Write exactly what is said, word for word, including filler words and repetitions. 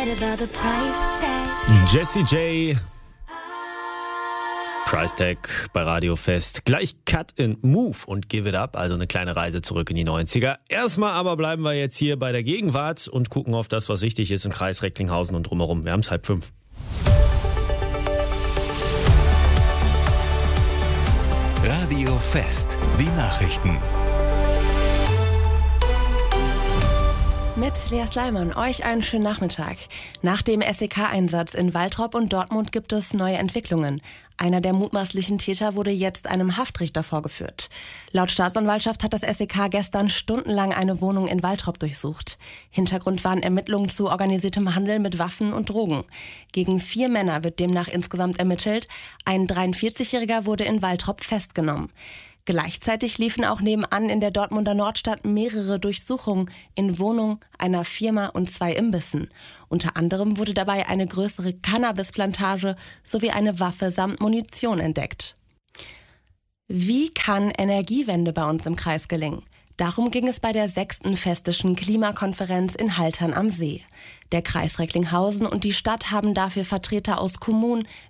about the price tag. Jessie J. Price Tag bei Radio Fest. Gleich Cut and Move und Give It Up, also eine kleine Reise zurück in die neunziger. Erstmal aber bleiben wir jetzt hier bei der Gegenwart und gucken auf das, was wichtig ist im Kreis Recklinghausen und drumherum. Wir haben es halb fünf. Radio Fest, die Nachrichten. Mit Lea Sleiman, euch einen schönen Nachmittag. Nach dem S E K-Einsatz in Waltrop und Dortmund gibt es neue Entwicklungen. Einer der mutmaßlichen Täter wurde jetzt einem Haftrichter vorgeführt. Laut Staatsanwaltschaft hat das S E K gestern stundenlang eine Wohnung in Waltrop durchsucht. Hintergrund waren Ermittlungen zu organisiertem Handel mit Waffen und Drogen. Gegen vier Männer wird demnach insgesamt ermittelt. Ein dreiundvierzigjähriger wurde in Waltrop festgenommen. Gleichzeitig liefen auch nebenan in der Dortmunder Nordstadt mehrere Durchsuchungen in Wohnungen, einer Firma und zwei Imbissen. Unter anderem wurde dabei eine größere Cannabisplantage sowie eine Waffe samt Munition entdeckt. Wie kann Energiewende bei uns im Kreis gelingen? Darum ging es bei der sechsten Festischen Klimakonferenz in Haltern am See. Der Kreis Recklinghausen und die Stadt haben dafür Vertreter aus Kommunen,